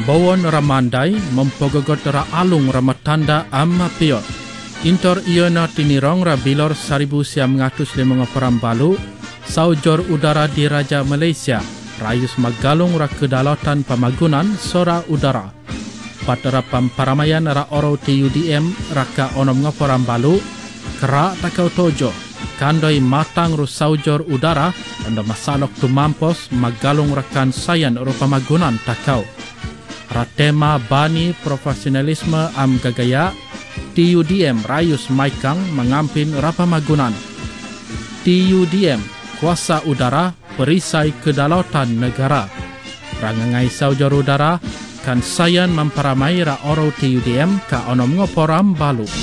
bawon ramandai mempogogot ra alung ramatanda amma piot. Intor iona tinirong ra bilor 1950 balu saujor udara di Raja Malaysia rayus magalung ra kedalatan pamagunan sora udara. Patara pamparamaian ra oro TUDM raka onom ngaporam balu kera takau tojo kandoi matang ru saujor udara anda masalok tu mampos magalung rakan sayan ru pamagunan takau. Ratema bani profesionalisme am gagaya TUDM rayus maikang mengampin rapamagunan. TUDM kuasa udara perisai kedalautan negara. Rangangai saujor udara kan sayan memperamai ra oro TUDM ka onom ngoporam balu.